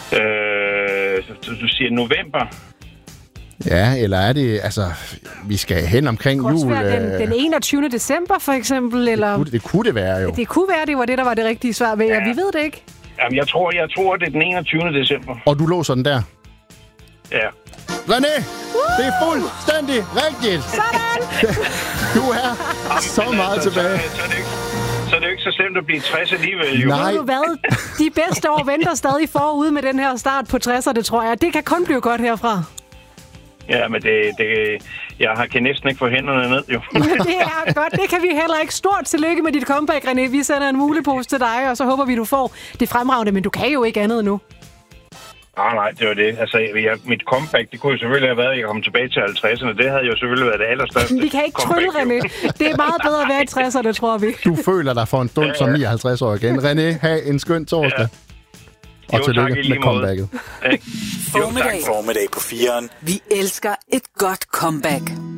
Du siger november? Ja, eller er det, altså, vi skal hen omkring jul? Det kunne være den 21. december, for eksempel, eller... Det kunne det være, jo. Det kunne være, det var det, der var det rigtige svar ved, ja. Vi ved det ikke. Jamen, jeg tror, det er den 21. december. Og du låser den der? Ja. René, det er fuldstændig rigtigt. Sådan! Du er så meget tilbage. Så er det jo ikke så slemt at blive 60 alligevel, jo. Nej. Ved du hvad? De bedste år venter stadig forude med den her start på 60'erne, tror jeg. Det kan kun blive godt herfra. Ja, men jeg kan næsten ikke få hænderne ned, jo. Det er godt. Det kan vi heller ikke. Stort tillykke med dit comeback, René. Vi sender en mulepose til dig, og så håber vi, du får det fremragende. Men du kan jo ikke andet nu. Nej, det var det. Altså, mit comeback, det kunne jo selvfølgelig have været, at jeg kom tilbage til 50'erne. Det havde jo selvfølgelig været det allerstørste. Vi kan ikke trylle, René. Det er meget bedre at være i 60'erne, tror vi. Du føler dig for en stund som 59 år igen. René, have en skøn torsdag. Ja. Og tillykke med comebacket. Formiddag på 4'eren. Vi elsker et godt comeback.